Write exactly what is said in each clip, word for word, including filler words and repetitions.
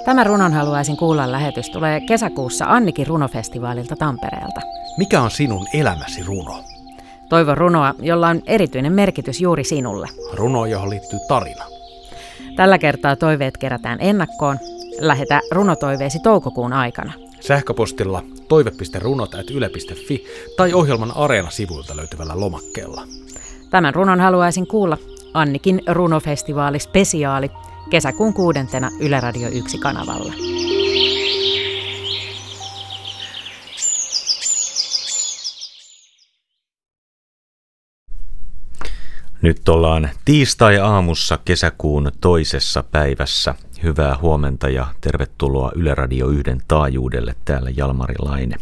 Tämä Runon haluaisin kuulla -lähetys tulee kesäkuussa Annikin runofestivaalilta Tampereelta. Mikä on sinun elämäsi runo? Toivon runoa, jolla on erityinen merkitys juuri sinulle. Runo, johon liittyy tarina. Tällä kertaa toiveet kerätään ennakkoon. Lähetä runotoiveesi toukokuun aikana. Sähköpostilla toive piste runot ät yle piste fi tai ohjelman Areena-sivuilta löytyvällä lomakkeella. Tämän runon haluaisin kuulla Annikin runofestivaali spesiaali kesäkuun kuudentena Yle Radio yksi -kanavalla. Nyt ollaan tiistai-aamussa kesäkuun toisessa päivässä. Hyvää huomenta ja tervetuloa Yle Radio yhden taajuudelle, täällä Jalmari Laine.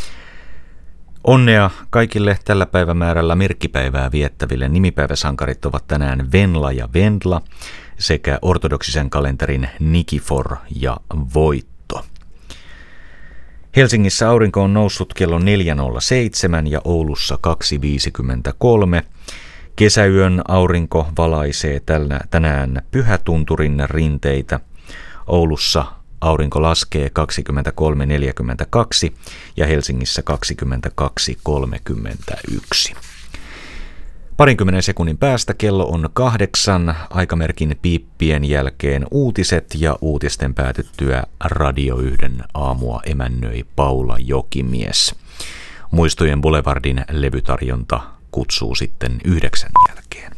Onnea kaikille tällä päivämäärällä merkkipäivää viettäville. Nimipäiväsankarit ovat tänään Venla ja Vendla sekä ortodoksisen kalenterin Nikifor ja Voitto. Helsingissä aurinko on noussut kello neljä nolla seitsemän ja Oulussa kaksi viisikymmentäkolme. Kesäyön aurinko valaisee tällä, tänään Pyhätunturin rinteitä. Oulussa aurinko laskee kaksikymmentäkolme neljäkymmentäkaksi ja Helsingissä kaksikymmentäkaksi kolmekymmentäyksi. Parinkymmenen sekunnin päästä kello on kahdeksan, aikamerkin piippien jälkeen uutiset ja uutisten päätyttyä Radio yhden aamua emännöi Paula Jokimies. Muistojen Boulevardin levytarjonta kutsuu sitten yhdeksän jälkeen.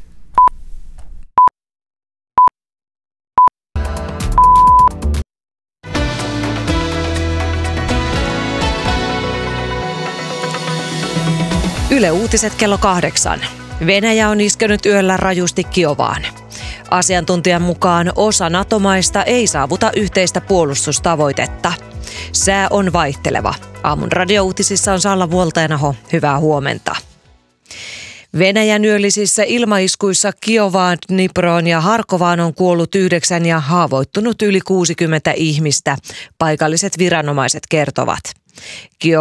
Yle Uutiset kello kahdeksan. Venäjä on iskenyt yöllä rajusti Kiovaan. Asiantuntijan mukaan osa NATO-maista ei saavuta yhteistä puolustustavoitetta. Sää on vaihteleva. Aamun radiouutisissa on Salla Vuoltainaho. Hyvää huomenta. Venäjän yöllisissä ilmaiskuissa Kiovaan, Dniproon ja Harkovaan on kuollut yhdeksän ja haavoittunut yli kuusikymmentä ihmistä, paikalliset viranomaiset kertovat.